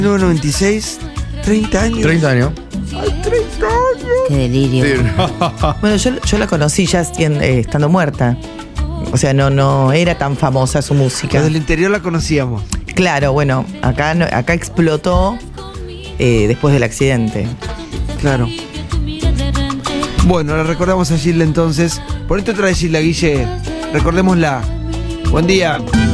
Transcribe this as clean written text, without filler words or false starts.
1996, 30 años. 30 años. ¡Ay, 30 años! Qué delirio. Bueno, yo la conocí ya estando muerta. O sea, no era tan famosa su música. Desde el interior la conocíamos. Claro, bueno, acá explotó después del accidente. Claro. Bueno, la recordamos a Gilda entonces. Ponete otra vez Gilda, Guille. Recordémosla. Buen día.